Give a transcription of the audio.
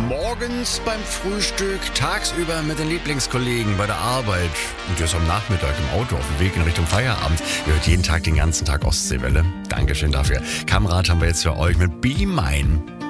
Morgens beim Frühstück, tagsüber mit den Lieblingskollegen bei der Arbeit und jetzt am Nachmittag im Auto auf dem Weg in Richtung Feierabend. Ihr hört jeden Tag, den ganzen Tag Ostseewelle. Dankeschön dafür. Kamerad haben wir jetzt für euch mit Be Mine.